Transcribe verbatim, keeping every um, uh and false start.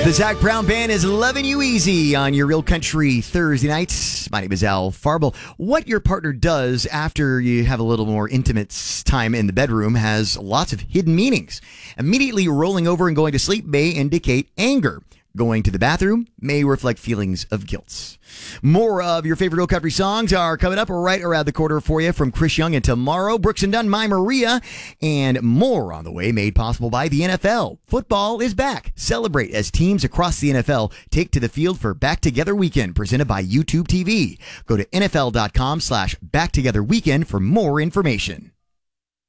The Zach Brown Band is loving you easy on your Real Country Thursday nights. My name is Al Farble. What your partner does after you have a little more intimate time in the bedroom has lots of hidden meanings. Immediately rolling over and going to sleep may indicate anger. Going to the bathroom may reflect feelings of guilt. More of your favorite Real Country songs are coming up right around the corner for you from Chris Young and Tomorrow, Brooks and Dunn, My Maria, and more on the way, made possible by the N F L. Football is back. Celebrate as teams across the N F L take to the field for Back Together Weekend, presented by YouTube T V. Go to N F L dot com slash Back Together Weekend for more information.